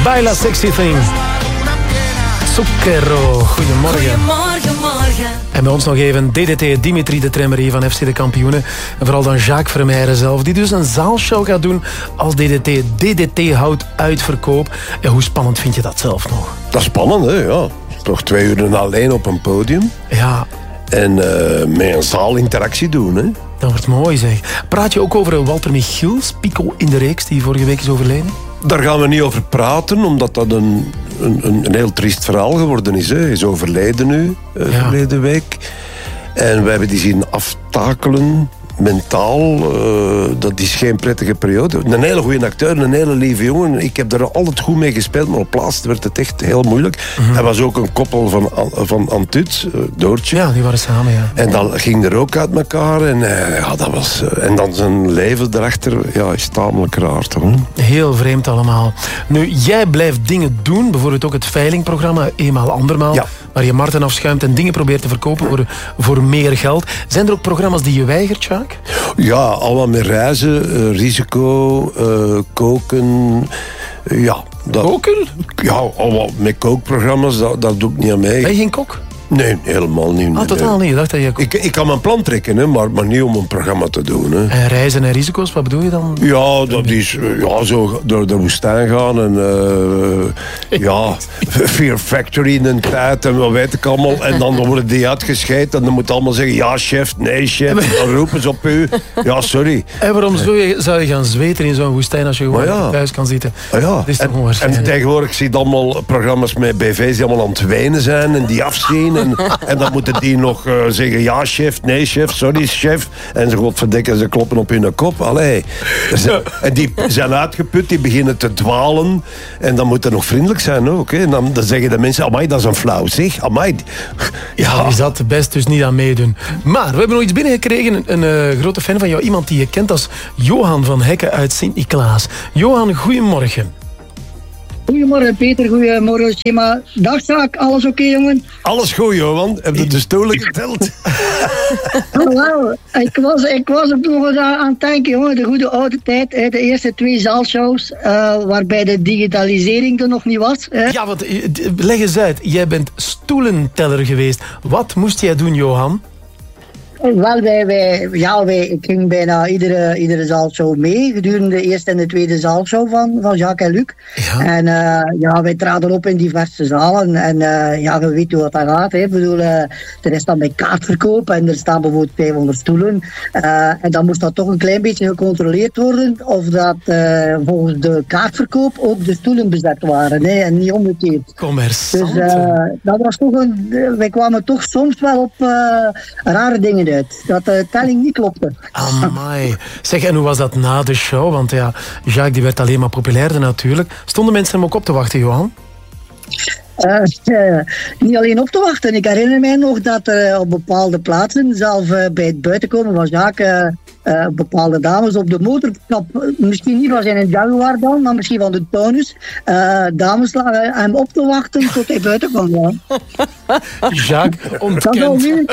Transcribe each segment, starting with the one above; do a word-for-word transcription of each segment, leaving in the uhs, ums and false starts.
Baila Sexy Thing. Zucchero. Goedemorgen. Goedemorgen, morgen. En bij ons nog even D D T, Dimitri de Tremmerie van F C de Kampioenen. En vooral dan Jacques Vermeijren zelf, die dus een zaalshow gaat doen als D D T. D D T houdt uitverkoop. En hoe spannend vind je dat zelf nog? Dat is spannend, hè? Ja. Toch twee uur alleen op een podium. Ja. En uh, met een zaalinteractie doen, hè? Dat wordt mooi, zeg. Praat je ook over Walter Michiels, Pico in de reeks, die vorige week is overleden? Daar gaan we niet over praten, omdat dat een, een, een heel triest verhaal geworden is. Hè. Hij is overleden nu, uh, Ja. verleden week. En we hebben die zien aftakelen, mentaal. Uh, dat is geen prettige periode. Een hele goede acteur, een hele lieve jongen. Ik heb daar altijd goed mee gespeeld, maar op plaats werd het echt heel moeilijk. Mm-hmm. Hij was ook een koppel van, van Antut, uh, Doortje. Ja, die waren samen, ja. En dan ging er ook uit elkaar. En, uh, ja, dat was, uh, en dan zijn leven erachter, ja, is tamelijk raar, toch? Hè? Heel vreemd allemaal. Nu, jij blijft dingen doen, bijvoorbeeld ook het veilingprogramma Eenmaal Andermaal, Ja. waar je Marten afschuimt en dingen probeert te verkopen voor, voor meer geld. Zijn er ook programma's die je weigert, Jacques? Ja, allemaal met reizen, uh, risico, uh, koken. Uh, ja, dat, Koken? Ja, allemaal met kookprogramma's, dat, dat doe ik niet aan mee. Ben je geen kok? Nee, helemaal niet. Ah, nee, totaal nee. niet. Je dacht dat je kok... Ik, ik kan mijn plan trekken, hè, maar, maar niet om een programma te doen. Hè. En reizen en risico's, wat bedoel je dan? Ja, dat is uh, ja, zo door de woestijn gaan en uh, ja, Fear Factory in een tijd en wat weet ik allemaal. En dan worden die uitgescheid en dan moet allemaal zeggen ja chef, nee chef. Dan roepen ze op u. Ja, sorry. En waarom zou je, zou je gaan zweten in zo'n woestijn als je gewoon Maar ja. thuis kan zitten? Ah, ja. Dat is toch en, onwaarschijnlijk. en tegenwoordig zie je allemaal programma's met B V's die allemaal aan het wenen zijn en die afzien. En, en dan moeten die nog uh, zeggen ja chef, nee chef, sorry chef. En ze godverdikken, ze kloppen op hun kop. Allee. Ze, en die zijn uitgeput, die beginnen te dwalen. En dan moet er nog vriendelijk zijn ook. Hè. En dan, dan zeggen de mensen, amai, dat is een flauw zeg. Amai. Ja, die zat best dus niet aan meedoen. Maar we hebben nog iets binnengekregen. Een uh, grote fan van jou. Iemand die je kent als Johan van Hekken uit Sint-Niklaas. Johan, goedemorgen. Goedemorgen Peter, goedemorgen Schema. Dag Zaak, alles oké jongen? Alles goed, Johan. Heb je de stoelen geteld? Oh, wel, ik was, ik was er nog eens aan, aan het denken, jongen. De goede oude tijd, hè, de eerste twee zaalshows, uh, waarbij de digitalisering er nog niet was. Hè. Ja, want uh, leg eens uit. Jij bent stoelenteller geweest. Wat moest jij doen, Johan? Wel, wij, wij, ja, wij, ik ging bijna iedere, iedere zaalshow mee, gedurende de eerste en de tweede zaalshow van, van Jacques en Luc. Ja. En uh, ja, wij traden op in diverse zalen en uh, ja, we weten hoe dat gaat. Hè. Ik bedoel, uh, er is dan bij kaartverkoop en er staan bijvoorbeeld vijfhonderd stoelen. Uh, en dan moest dat toch een klein beetje gecontroleerd worden of dat uh, volgens de kaartverkoop ook de stoelen bezet waren, hè, en niet omgekeerd. Commerçant. Dus uh, dat was toch een, wij kwamen toch soms wel op uh, rare dingen uit. Dat de telling niet klopte. Amai. Zeg, en hoe was dat na de show? Want ja, Jacques die werd alleen maar populairder natuurlijk. Stonden mensen hem ook op te wachten, Johan? Uh, uh, niet alleen op te wachten. Ik herinner mij nog dat uh, op bepaalde plaatsen, zelf uh, bij het buitenkomen van Jacques, uh, uh, bepaalde dames op de motorkap, misschien niet van zijn Jaguar dan, maar misschien van de Taunus, uh, dames lagen hem op te wachten tot hij buiten kwam. Ja. Jacques Dat zal ontkent. nu...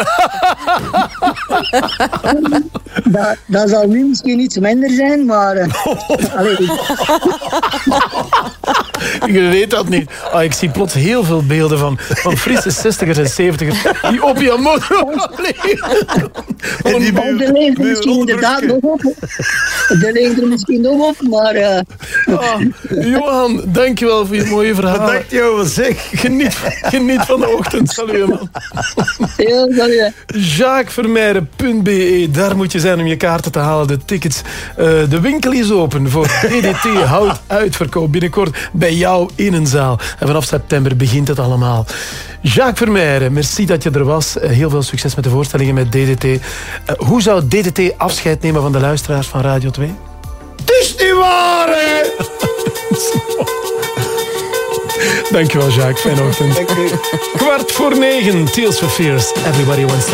dat, dat zal nu misschien iets minder zijn, maar... Uh, allee, Je weet dat niet. Oh, ik zie plots heel veel beelden van, van frisse zestigers en zeventigers die op je motor liggen. En die Oh, de leeft er misschien inderdaad nog op. De leeft er misschien nog op, maar... Uh... Oh, Johan, dankjewel voor je mooie verhaal. Bedankt, Johan, zeg. Geniet, geniet van de ochtend. Salut, man. Ja, sorry. Jacques Vermeijren punt b e, daar moet je zijn om je kaarten te halen. De tickets. Uh, de winkel is open voor D D T houdt uitverkoop binnenkort bij jou in een zaal. En vanaf september begint het allemaal. Jacques Vermeijren, merci dat je er was. Uh, heel veel succes met de voorstellingen met D D T. Uh, hoe zou D D T afscheid nemen van de luisteraars van Radio twee? Het is niet waar, hè? Dankjewel, Jacques. Fijne ochtend. Kwart voor negen. Tears for Fears. Everybody wants to